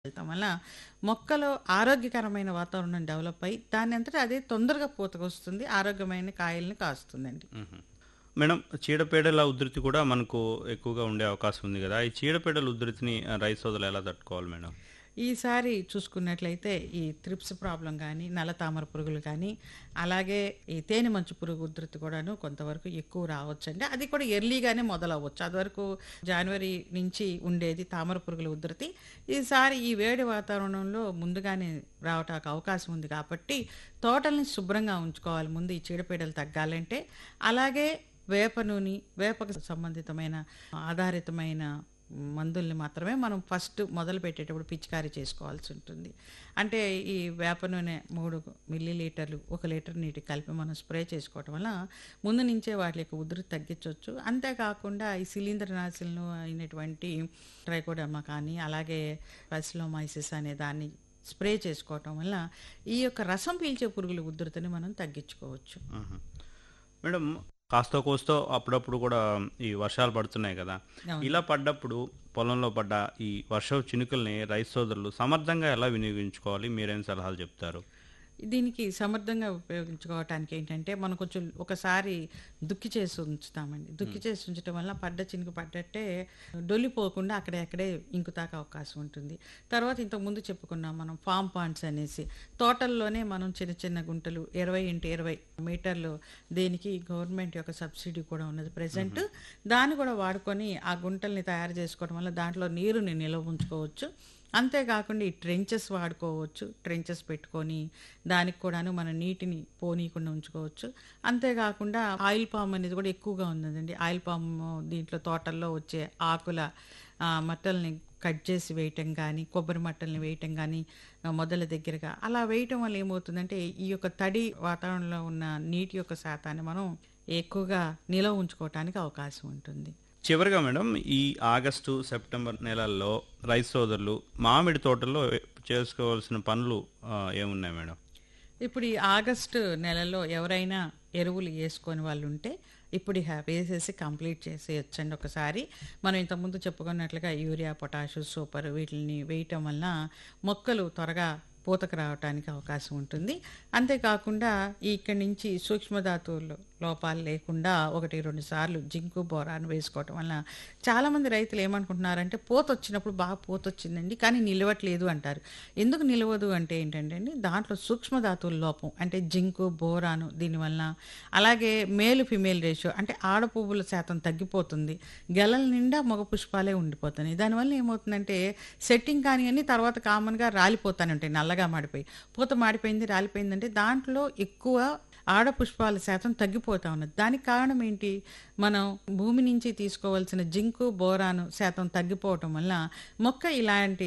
వెళ్తాం వల్ల మొక్కలో ఆరోగ్యకరమైన వాతావరణం డెవలప్ అయ్యి దాని అంతటా అదే తొందరగా పూతకొస్తుంది, ఆరోగ్యమైన కాయల్ని కాస్తుందండి. హుహు. మేడం, చీడపీడల ఉధృతి కూడా మనకు ఎక్కువగా ఉండే అవకాశం ఉంది గదా! ఈ చీడపీడల ఉధృతిని రైతు సోదరులు ఎలా తట్టుకోవాలి మేడం? ఈసారి చూసుకున్నట్లయితే ఈ త్రిప్స్ ప్రాబ్లం కానీ, నల్ల తామర పురుగులు కానీ, అలాగే ఈ తేనె మంచు పురుగు ఉధృతి కూడాను కొంతవరకు ఎక్కువ రావచ్చండి. అది కూడా ఎర్లీగానే మొదలవ్వచ్చు. అదివరకు జనవరి నుంచి ఉండేది తామర పురుగుల ఉధృతి. ఈసారి ఈ వేడి వాతావరణంలో ముందుగానే రావటానికి అవకాశం ఉంది కాబట్టి తోటల్ని శుభ్రంగా ఉంచుకోవాలి ముందు ఈ చీడపీడలు తగ్గాలంటే. అలాగే వేప నూనె, వేపకు సంబంధితమైన ఆధారితమైన మందుల్ని మాత్రమే మనం ఫస్ట్ మొదలు పెట్టేటప్పుడు పిచికారీ చేసుకోవాల్సి ఉంటుంది. అంటే ఈ వేప నూనె 3 మిల్లీలీటర్లు 1 లీటర్ నీటికి కలిపి మనం స్ప్రే చేసుకోవటం వల్ల ముందు నుంచే వాటి యొక్క ఉధృతి తగ్గించవచ్చు. అంతేకాకుండా ఈ శిలీంద్రనాశులను అయినటువంటి ట్రైకోడర్మా కానీ, అలాగే పసిలోమైసిస్ అనే దాన్ని స్ప్రే చేసుకోవటం వల్ల ఈ యొక్క రసం పీల్చే పురుగుల ఉధృతిని మనం తగ్గించుకోవచ్చు. హుహు. మేడం, కాస్తో కోస్తో అప్పుడప్పుడు కూడా ఈ వర్షాలు పడుతున్నాయి కదా! అవును. ఇలా పడ్డప్పుడు పొలంలో పడ్డ ఈ వర్షపు చినుకుల్ని రైతు సోదరులు సమర్థంగా ఎలా వినియోగించుకోవాలి? మీరేం సలహాలు చెప్తారు? దీనికి సమర్థంగా ఉపయోగించుకోవటానికి ఏంటంటే మనం కొంచెం ఒకసారి దుక్కి చేసి ఉంచుతామండి. దుక్కి చేసి ఉంచడం వల్ల పడ్డ చినుకు పడ్డట్టే డొల్లిపోకుండా అక్కడే ఇంకుతాక అవకాశం ఉంటుంది. తర్వాత ఇంతకుముందు చెప్పుకున్నాం మనం ఫామ్ పాండ్స్ అనేసి తోటల్లోనే మనం చిన్న చిన్న గుంటలు 20x20 మీటర్లు, దీనికి గవర్నమెంట్ యొక్క సబ్సిడీ కూడా ఉన్నది ప్రెజెంట్. దాన్ని కూడా వాడుకొని ఆ గుంటల్ని తయారు చేసుకోవడం వల్ల దాంట్లో నీరుని నిల్వ ఉంచుకోవచ్చు. అంతేకాకుండా ఈ ట్రెంచెస్ వాడుకోవచ్చు. ట్రెంచెస్ పెట్టుకొని దానికి కూడాను మనం నీటిని పోనీయకుండా ఉంచుకోవచ్చు. అంతేకాకుండా ఆయిల్ పామ్ అనేది కూడా ఎక్కువగా ఉందండి. ఆయిల్ పామ్ దీంట్లో తోటల్లో వచ్చే ఆకుల మట్టల్ని కట్ చేసి వేయటం కానీ, కొబ్బరి మట్టల్ని వేయటం కానీ మొదల దగ్గరగా అలా వేయటం వల్ల ఏమవుతుందంటే ఈ యొక్క తడి వాతావరణంలో ఉన్న నీటి యొక్క శాతాన్ని మనం ఎక్కువగా నిల్వ ఉంచుకోవటానికి అవకాశం ఉంటుంది. చివరిగా మేడం, ఈ ఆగస్టు, సెప్టెంబర్ నెలల్లో రైతు సోదరులు మామిడి తోటల్లో చేసుకోవాల్సిన పనులు ఏమున్నాయి మేడం? ఇప్పుడు ఈ ఆగస్టు నెలలో ఎవరైనా ఎరువులు వేసుకొని వాళ్ళు ఉంటే ఇప్పుడు వేసేసి కంప్లీట్ చేసేయచ్చండి. ఒకసారి మనం ఇంతకుముందు చెప్పుకున్నట్లుగా యూరియా, పొటాషు, సూపర్ వీటిని వేయటం వల్ల మొక్కలు త్వరగా పూతకు రావడానికి అవకాశం ఉంటుంది. అంతేకాకుండా ఇక్కడి నుంచి సూక్ష్మధాతువులు లోపాలు లేకుండా 1-2 సార్లు జింకు, బోరాన్ వేసుకోవటం వల్ల చాలామంది రైతులు ఏమనుకుంటున్నారంటే పూత వచ్చినప్పుడు బాగా పూత వచ్చిందండి కానీ నిలవట్లేదు అంటారు. ఎందుకు నిలవదు అంటే ఏంటంటే అండి దాంట్లో సూక్ష్మధాతువుల లోపం అంటే జింకు, బోరాను దీనివల్ల, అలాగే మేలు ఫిమేల్ రేషియో అంటే ఆడ పువ్వుల శాతం తగ్గిపోతుంది. గెలల నిండా మగ పుష్పాలే ఉండిపోతున్నాయి. దానివల్ల ఏమవుతుందంటే సెట్టింగ్ కానీ అన్ని తర్వాత కామన్గా రాలిపోతానే ఉంటాయి, నల్లగా మాడిపోయి. పూత మాడిపోయింది, రాలిపోయిందంటే దాంట్లో ఎక్కువ ఆడ పుష్పాల శాతం తగ్గిపోతా ఉన్నది. దానికి కారణం ఏంటి? మనం భూమి నుంచి తీసుకోవాల్సిన జింకు, బోరాను శాతం తగ్గిపోవటం వల్ల మొక్క ఇలాంటి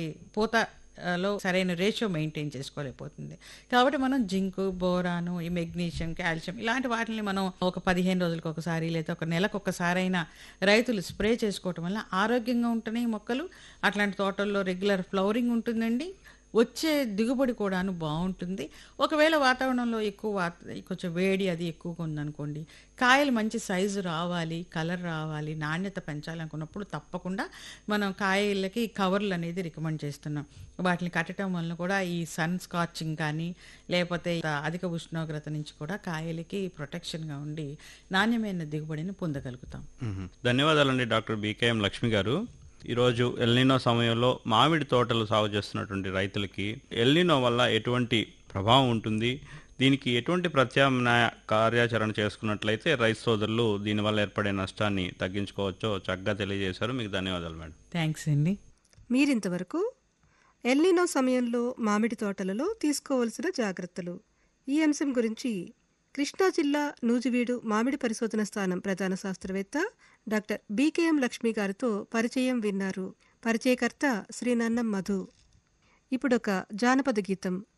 పూతలో సరైన రేషియో మెయింటైన్ చేసుకోలేకపోతుంది. కాబట్టి మనం జింకు, బోరాను, ఈ మెగ్నీషియం, కాల్షియం ఇలాంటి వాటిని మనం ఒక 15 రోజులకు ఒకసారి లేదా ఒక నెలకు ఒకసారి అయినా రైతులు స్ప్రే చేసుకోవటం వల్ల ఆరోగ్యంగా ఉంటున్నాయి మొక్కలు. అట్లాంటి తోటల్లో రెగ్యులర్ ఫ్లవరింగ్ ఉంటుందండి. వచ్చే దిగుబడి కూడాను బాగుంటుంది. ఒకవేళ వాతావరణంలో కొంచెం వేడి అది ఎక్కువగా ఉందనుకోండి, కాయలు మంచి సైజు రావాలి, కలర్ రావాలి, నాణ్యత పెంచాలనుకున్నప్పుడు తప్పకుండా మనం కాయలకి కవర్లు అనేది రికమెండ్ చేస్తున్నాం. వాటిని కట్టడం వలన కూడా ఈ సన్ స్కాచింగ్ కానీ లేకపోతే అధిక ఉష్ణోగ్రత నుంచి కూడా కాయలకి ప్రొటెక్షన్గా ఉండి నాణ్యమైన దిగుబడిని పొందగలుగుతాం. ధన్యవాదాలండి డాక్టర్ బికేఎం లక్ష్మి గారు. ఈరోజు ఎల్నినో సమయంలో మామిడి తోటలు సాగు చేస్తున్నటువంటి రైతులకి ఎల్నినో వల్ల ఎటువంటి ప్రభావం ఉంటుంది, దీనికి ఎటువంటి ప్రత్యామ్నాయ కార్యాచరణ చేసుకున్నట్లయితే రైతు సోదరులు దీనివల్ల ఏర్పడే నష్టాన్ని తగ్గించుకోవచ్చో చక్కగా తెలియజేశారు. మీకు ధన్యవాదాలు మేడం. థ్యాంక్స్ అండి. మీరింతవరకు ఎల్నినో సమయంలో మామిడి తోటలలో తీసుకోవలసిన జాగ్రత్తలు ఈ అంశం గురించి కృష్ణా జిల్లా నూజివీడు మామిడి పరిశోధన స్థానం ప్రధాన శాస్త్రవేత్త డాక్టర్ బికేఎం లక్ష్మి గారితో పరిచయం విన్నారు. పరిచయకర్త శ్రీ నన్నం మధు. ఇప్పుడొక జానపద గీతం